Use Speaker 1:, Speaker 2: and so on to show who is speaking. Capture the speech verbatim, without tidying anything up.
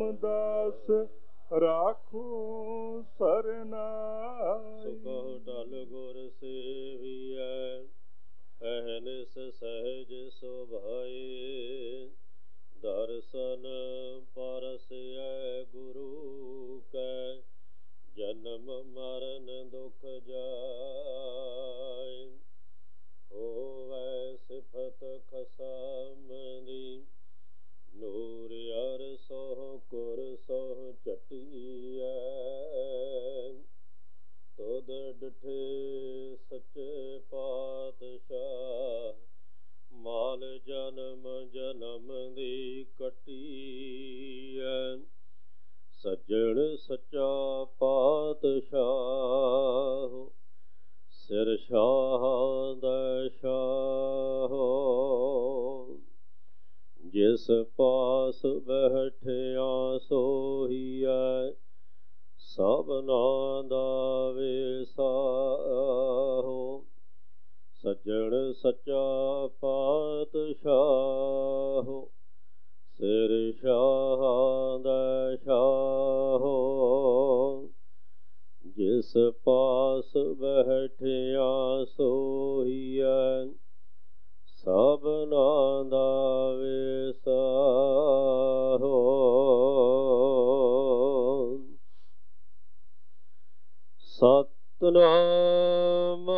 Speaker 1: ਦਾਸ ਰਾਖੂ ਸਰਨਾਈ।
Speaker 2: ਸੁਖ ਢਲ ਗੁਰ ਸੇਵੀਐ ਅਹਨਿਸ ਸਹਿਜ ਸੁਭਾਏ। ਦਰਸ਼ਨ ਪਰਸੈ ਗੁਰੂ ਕੈ ਜਨਮ ਮਰਨ ਦੁਖ ਜਾਇ। ਹੋਵੈ ਸਿਫਤ ਖਸਮ ਦੀ ਨੂਰ ਅਰ ਸੋਹ ਕੁਰ ਸੋਹ ਝਟੀਐ। ਤੁਧ ਡਿਠੇ ਸੱਚੇ ਪਾਤਸ਼ਾਹ ਮਾਲ ਜਨਮ ਜਨਮ ਦੀ ਕੱਟੀਐ। ਸੱਜਣ ਸੱਚਾ ਪਾਤਸ਼ਾਹ ਸਿਰ ਸ਼ਾਹ ਦਾ ਸ਼ਾਹ। ਜਿਸ ਪਾਸ ਬੈਠਿਆ ਸੋਹੀਐ ਸਭਨਾ ਦਾ ਵਿਸਾਹੋ। ਸੱਜਣ ਸੱਚਾ ਪਾਤਸ਼ਾਹ ਸਿਰ ਸ਼ਾਹ ਦਾ ਸ਼ਾਹ। ਜਿਸ ਪਾਸ ਬੈਠਿਆ ਸੋਹੀਐ ਸਭਨਾ ਦਾ ਵਿਸਾਹੋ। ਸਤਿਨਾਮ